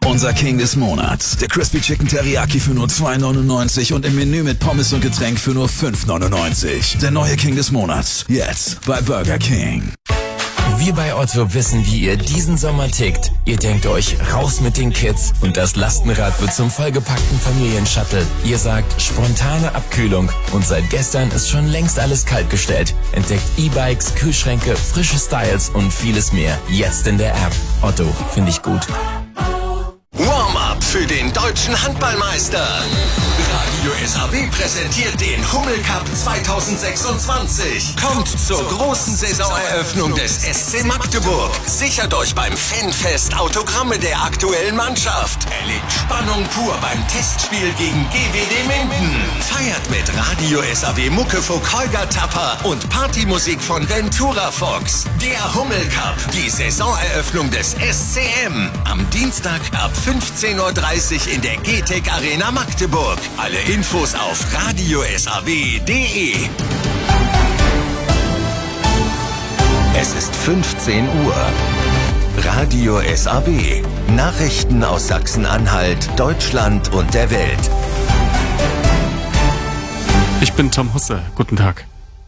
Unser King des Monats. Der Crispy Chicken Teriyaki für nur $2,99 und im Menü mit Pommes und Getränk für nur $5,99. Der neue King des Monats. Jetzt bei Burger King. Wir bei Otto wissen, wie ihr diesen Sommer tickt. Ihr denkt euch, raus mit den Kids und das Lastenrad wird zum vollgepackten Familienshuttle. Ihr sagt, spontane Abkühlung und seit gestern ist schon längst alles kaltgestellt. Entdeckt E-Bikes, Kühlschränke, frische Styles und vieles mehr. Jetzt in der App. Otto, finde ich gut. Warm-up für den deutschen Handballmeister. Radio SAW präsentiert den Hummel Cup 2026. Kommt zur großen Saisoneröffnung des SC Magdeburg. Sichert euch beim Fanfest Autogramme der aktuellen Mannschaft. Erlebt Spannung pur beim Testspiel gegen GWD Minden. Feiert mit Radio SAW Muckefuck Holger Tapper und Partymusik von Ventura Fox. Der Hummel Cup, die Saisoneröffnung des SCM. Am Dienstag ab 15:30 Uhr in der GTEC Arena Magdeburg. Alle Infos auf radiosaw.de. Es ist 15 Uhr. Radio SAW. Nachrichten aus Sachsen-Anhalt, Deutschland und der Welt. Ich bin Tom Husse. Guten Tag.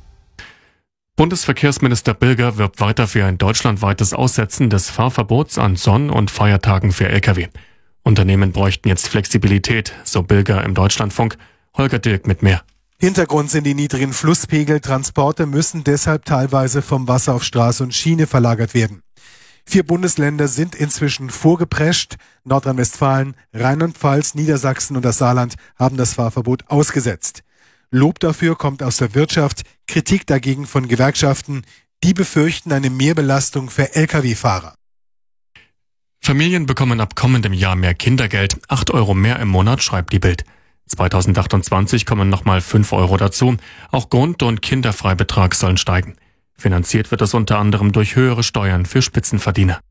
Bundesverkehrsminister Bilger wirbt weiter für ein deutschlandweites Aussetzen des Fahrverbots an Sonn- und Feiertagen für Lkw. Unternehmen bräuchten jetzt Flexibilität, so Bilger im Deutschlandfunk. Holger Dilk mit mehr. Hintergrund sind die niedrigen Flusspegel. Transporte müssen deshalb teilweise vom Wasser auf Straße und Schiene verlagert werden. 4 Bundesländer sind inzwischen vorgeprescht. Nordrhein-Westfalen, Rheinland-Pfalz, Niedersachsen und das Saarland haben das Fahrverbot ausgesetzt. Lob dafür kommt aus der Wirtschaft, Kritik dagegen von Gewerkschaften. Die befürchten eine Mehrbelastung für Lkw-Fahrer. Familien bekommen ab kommendem Jahr mehr Kindergeld, 8 € mehr im Monat, schreibt die Bild. 2028 kommen nochmal 5 € dazu. Auch Grund- und Kinderfreibetrag sollen steigen. Finanziert wird es unter anderem durch höhere Steuern für Spitzenverdiener.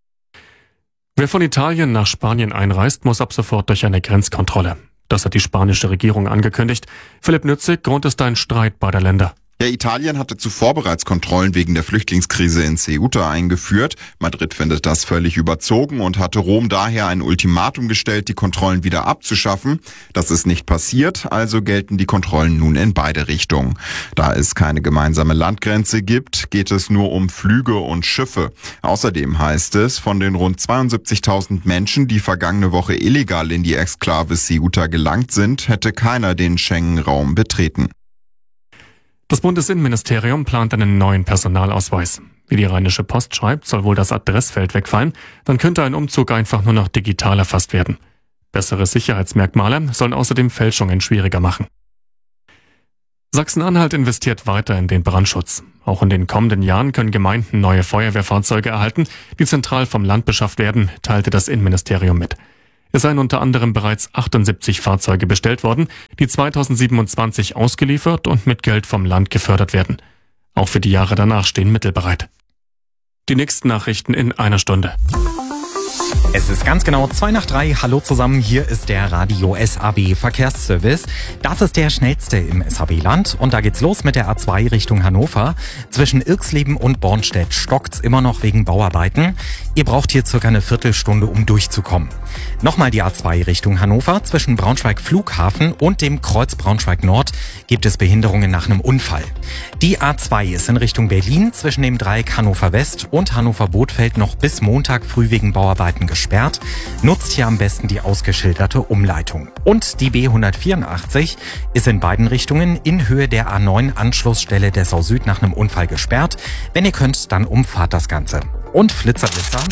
Wer von Italien nach Spanien einreist, muss ab sofort durch eine Grenzkontrolle. Das hat die spanische Regierung angekündigt. Philipp Nützig, Grund ist ein Streit beider Länder. Ja, Italien hatte zuvor bereits Kontrollen wegen der Flüchtlingskrise in Ceuta eingeführt. Madrid findet das völlig überzogen und hatte Rom daher ein Ultimatum gestellt, die Kontrollen wieder abzuschaffen. Das ist nicht passiert, also gelten die Kontrollen nun in beide Richtungen. Da es keine gemeinsame Landgrenze gibt, geht es nur um Flüge und Schiffe. Außerdem heißt es, von den rund 72.000 Menschen, die vergangene Woche illegal in die Exklave Ceuta gelangt sind, hätte keiner den Schengen-Raum betreten. Das Bundesinnenministerium plant einen neuen Personalausweis. Wie die Rheinische Post schreibt, soll wohl das Adressfeld wegfallen. Dann könnte ein Umzug einfach nur noch digital erfasst werden. Bessere Sicherheitsmerkmale sollen außerdem Fälschungen schwieriger machen. Sachsen-Anhalt investiert weiter in den Brandschutz. Auch in den kommenden Jahren können Gemeinden neue Feuerwehrfahrzeuge erhalten, die zentral vom Land beschafft werden, teilte das Innenministerium mit. Es seien unter anderem bereits 78 Fahrzeuge bestellt worden, die 2027 ausgeliefert und mit Geld vom Land gefördert werden. Auch für die Jahre danach stehen Mittel bereit. Die nächsten Nachrichten in einer Stunde. Es ist ganz genau 2:03. Hallo zusammen, hier ist der Radio SAW Verkehrsservice. Das ist der schnellste im SAW-Land und da geht's los mit der A2 Richtung Hannover. Zwischen Irxleben und Bornstedt stockt's immer noch wegen Bauarbeiten. Ihr braucht hier circa eine Viertelstunde, um durchzukommen. Nochmal die A2 Richtung Hannover. Zwischen Braunschweig Flughafen und dem Kreuz Braunschweig Nord gibt es Behinderungen nach einem Unfall. Die A2 ist in Richtung Berlin zwischen dem Dreieck Hannover West und Hannover Bothfeld noch bis Montag früh wegen Bauarbeiten gesperrt. Nutzt hier am besten die ausgeschilderte Umleitung. Und die B184 ist in beiden Richtungen in Höhe der A9 Anschlussstelle Dessau Süd nach einem Unfall gesperrt. Wenn ihr könnt, dann umfahrt das Ganze. Und Flitzer.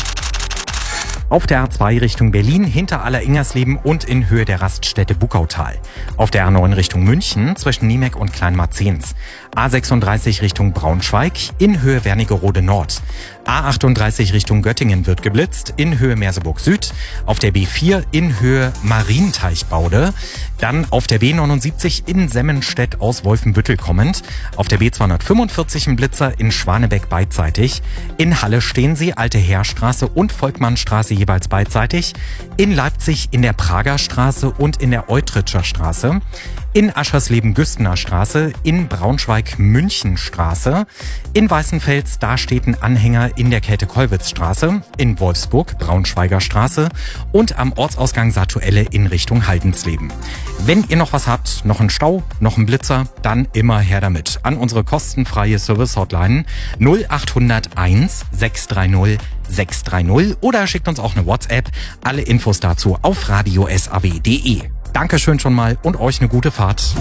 Auf der A2 Richtung Berlin hinter Alleringersleben und in Höhe der Raststätte Buckautal. Auf der A9 Richtung München zwischen Niemek und Kleinmarzens. A36 Richtung Braunschweig in Höhe Wernigerode Nord. A38 Richtung Göttingen wird geblitzt in Höhe Merseburg Süd. Auf der B4 in Höhe Marienteichbaude. Dann auf der B79 in Semmenstedt aus Wolfenbüttel kommend. Auf der B245 ein Blitzer in Schwanebeck beidseitig. In Halle stehen sie Alte Heerstraße und Volkmannstraße jeweils beidseitig. In Leipzig in der Prager Straße und in der Eutritscher Straße. in Aschersleben-Güstener Straße, in Braunschweig-Münchenstraße, in Weißenfels, da steht ein Anhänger in der Käthe-Kollwitz-Straße, in Wolfsburg, Braunschweiger Straße und am Ortsausgang Satuelle in Richtung Haldensleben. Wenn ihr noch was habt, noch einen Stau, noch einen Blitzer, dann immer her damit. An unsere kostenfreie Service-Hotline 0801 630 630 oder schickt uns auch eine WhatsApp. Alle Infos dazu auf radiosab.de. Dankeschön schon mal und euch eine gute Fahrt.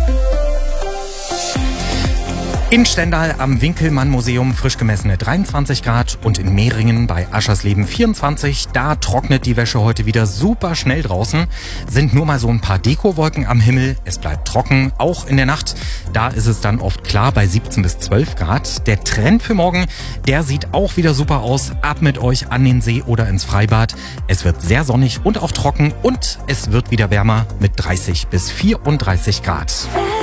In Stendal am Winkelmann-Museum frisch gemessene 23 Grad und in Mehringen bei Aschersleben 24. Da trocknet die Wäsche heute wieder super schnell draußen. Sind nur mal so ein paar Dekowolken am Himmel. Es bleibt trocken, auch in der Nacht. Da ist es dann oft klar bei 17 bis 12 Grad. Der Trend für morgen, der sieht auch wieder super aus. Ab mit euch an den See oder ins Freibad. Es wird sehr sonnig und auch trocken und es wird wieder wärmer mit 30 bis 34 Grad.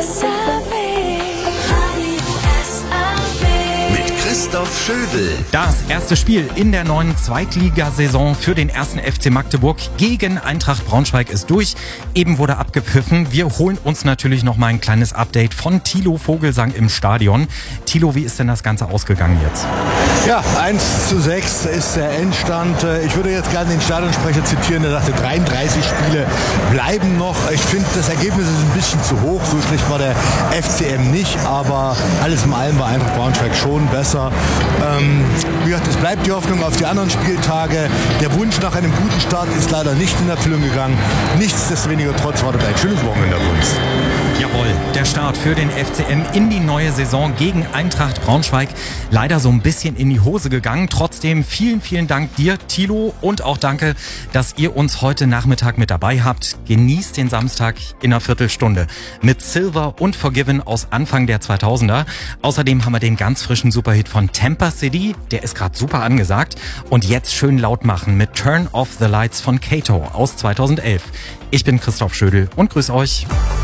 Christoph Schödel. Das erste Spiel in der neuen Zweitligasaison für den 1. FC Magdeburg gegen Eintracht Braunschweig ist durch. Eben wurde abgepfiffen. Wir holen uns natürlich noch mal ein kleines Update von Thilo Vogelsang im Stadion. Thilo, wie ist denn das Ganze ausgegangen jetzt? Ja, 1:6 ist der Endstand. Ich würde jetzt gerne den Stadionsprecher zitieren, der sagte, 33 Spiele bleiben noch. Ich finde, das Ergebnis ist ein bisschen zu hoch. So schlecht war der FCM nicht, aber alles in allem war Eintracht Braunschweig schon besser. Wie gesagt, es bleibt die Hoffnung auf die anderen Spieltage. Der Wunsch nach einem guten Start ist leider nicht in Erfüllung gegangen. Nichtsdestoweniger trotz wartet ein schönes Wochenende auf uns. Jawohl, der Start für den FCM in die neue Saison gegen Eintracht Braunschweig. Leider so ein bisschen in die Hose gegangen. Trotzdem vielen, vielen Dank dir, Thilo, und auch danke, dass ihr uns heute Nachmittag mit dabei habt. Genießt den Samstag in einer Viertelstunde mit Silver und Forgiven aus Anfang der 2000er. Außerdem haben wir den ganz frischen Superhit von Tampa City, der ist gerade super angesagt. Und jetzt schön laut machen mit Turn Off the Lights von Kato aus 2011. Ich bin Christoph Schödel und grüß euch.